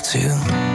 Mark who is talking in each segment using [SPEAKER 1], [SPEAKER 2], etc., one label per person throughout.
[SPEAKER 1] too.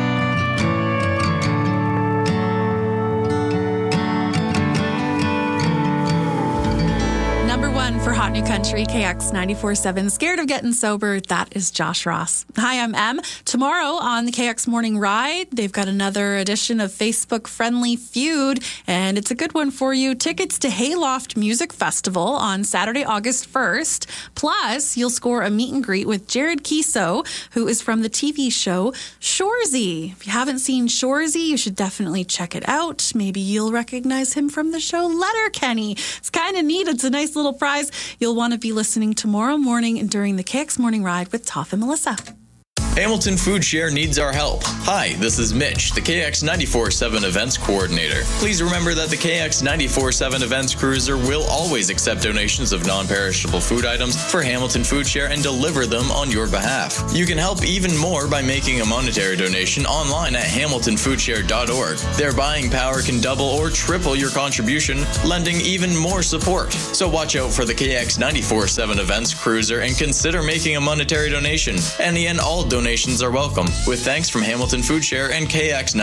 [SPEAKER 2] Number one for Hot New Country, KX 94.7. Scared of Getting Sober, that is Josh Ross. Hi, I'm Em. Tomorrow on the KX Morning Ride, they've got another edition of Facebook Friendly Feud, and it's a good one for you. Tickets to Hayloft Music Festival on Saturday, August 1st. Plus, you'll score a meet and greet with Jared Kiso, who is from the TV show Shoresy. If you haven't seen Shoresy, you should definitely check it out. Maybe you'll recognize him from the show Letterkenny. It's kind of neat. It's a nice little prize. You'll want to be listening tomorrow morning during the KX Morning Ride with Toph and Melissa.
[SPEAKER 3] Hamilton Food Share needs our help. Hi, this is Mitch, the KX 94.7 Events Coordinator. Please remember that the KX 94.7 Events Cruiser will always accept donations of non-perishable food items for Hamilton Food Share and deliver them on your behalf. You can help even more by making a monetary donation online at hamiltonfoodshare.org. Their buying power can double or triple your contribution, lending even more support. So watch out for the KX 94.7 Events Cruiser and consider making a monetary donation. Any and all donations are welcome. With thanks from Hamilton Food Share and KX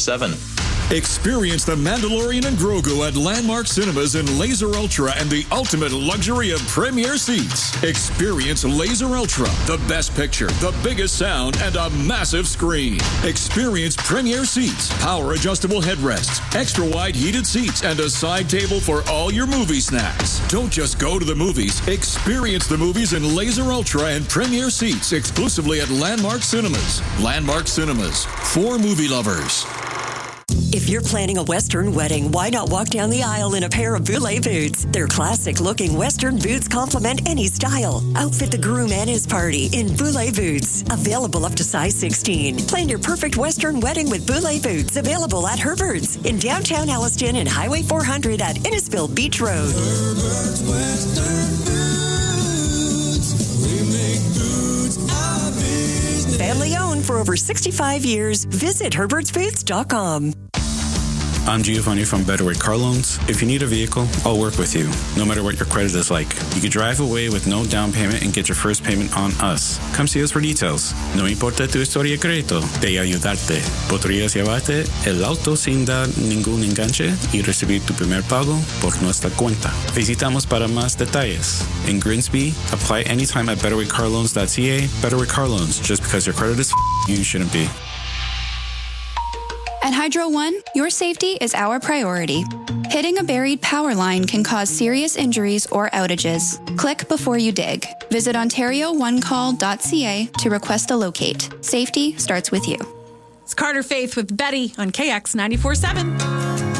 [SPEAKER 3] 94.7.
[SPEAKER 4] Experience The Mandalorian and Grogu at Landmark Cinemas in Laser Ultra and the ultimate luxury of premier seats. Experience Laser Ultra, the best picture, the biggest sound, and a massive screen. Experience premier seats, power adjustable headrests, extra wide heated seats, and a side table for all your movie snacks. Don't just go to the movies. Experience the movies in Laser Ultra and premier seats exclusively at Landmark Cinemas. Landmark Cinemas, for movie lovers.
[SPEAKER 5] If you're planning a Western wedding, why not walk down the aisle in a pair of Boulay boots? Their classic-looking Western boots complement any style. Outfit the groom and his party in Boulay boots. Available up to size 16. Plan your perfect Western wedding with Boulay boots. Available at Herbert's in downtown Alliston and Highway 400 at Innisfil Beach Road.
[SPEAKER 6] Herbert's Western Boots. We make boots our business.
[SPEAKER 5] Family owned for over 65 years. Visit herbertsboots.com.
[SPEAKER 7] I'm Giovanni from Better Way Car Loans. If you need a vehicle, I'll work with you, no matter what your credit is like. You can drive away with no down payment and get your first payment on us. Come see us for details. No importa tu historia de crédito, de ayudarte. Podrías llevarte el auto sin dar ningún enganche y recibir tu primer pago por nuestra cuenta. Visitamos para más detalles. In Grimsby, apply anytime at betterwaycarloans.ca. Better Way Car Loans. Just because your credit is you shouldn't be.
[SPEAKER 8] At Hydro One, your safety is our priority. Hitting a buried power line can cause serious injuries or outages. Click before you dig. Visit OntarioOneCall.ca to request a locate. Safety starts with you.
[SPEAKER 2] It's Carter Faith with Betty on KX 94.7.